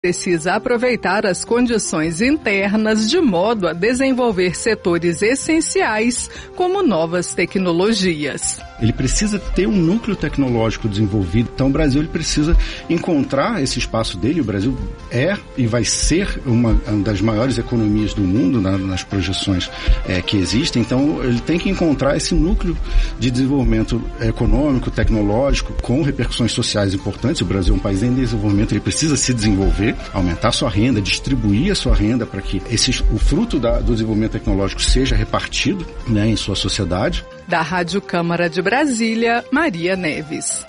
precisa aproveitar as condições internas de modo a desenvolver setores essenciais como novas tecnologias. Ele precisa ter um núcleo tecnológico desenvolvido. Então o Brasil ele precisa encontrar esse espaço dele. O Brasil é e vai ser uma das maiores economias do mundo nas projeções que existem. Então ele tem que encontrar esse núcleo de desenvolvimento econômico, tecnológico, com repercussões sociais importantes. O Brasil é um país em desenvolvimento, ele precisa se desenvolver, aumentar sua renda, distribuir a sua renda para que o fruto do desenvolvimento tecnológico seja repartido, né, em sua sociedade. Da Rádio Câmara de Brasília, Maria Neves.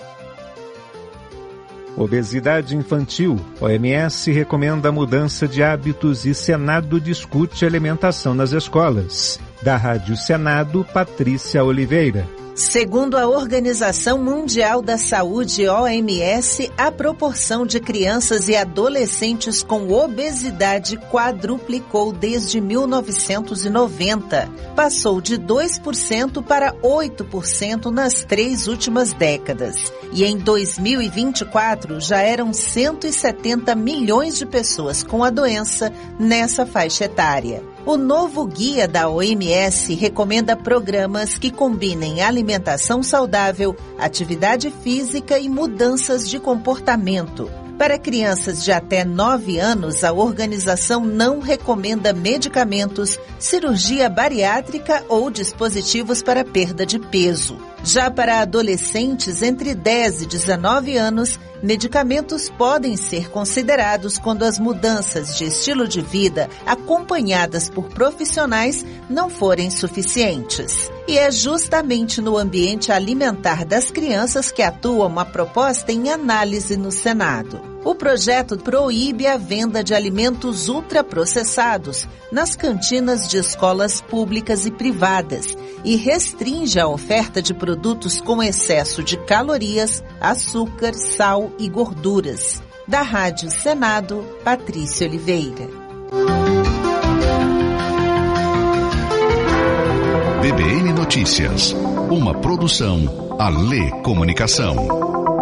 Obesidade infantil. OMS recomenda a mudança de hábitos e Senado discute alimentação nas escolas. Da Rádio Senado, Patrícia Oliveira. Segundo a Organização Mundial da Saúde, OMS, a proporção de crianças e adolescentes com obesidade quadruplicou desde 1990. Passou de 2% para 8% nas 3 últimas décadas. E em 2024 já eram 170 milhões de pessoas com a doença nessa faixa etária. O novo guia da OMS recomenda programas que combinem alimentação saudável, atividade física e mudanças de comportamento. Para crianças de até 9 anos, a organização não recomenda medicamentos, cirurgia bariátrica ou dispositivos para perda de peso. Já para adolescentes entre 10 e 19 anos, medicamentos podem ser considerados quando as mudanças de estilo de vida acompanhadas por profissionais não forem suficientes. E é justamente no ambiente alimentar das crianças que atua uma proposta em análise no Senado. O projeto proíbe a venda de alimentos ultraprocessados nas cantinas de escolas públicas e privadas e restringe a oferta de produtos com excesso de calorias, açúcar, sal e gorduras. Da Rádio Senado, Patrícia Oliveira. BBN Notícias, uma produção Alê Comunicação.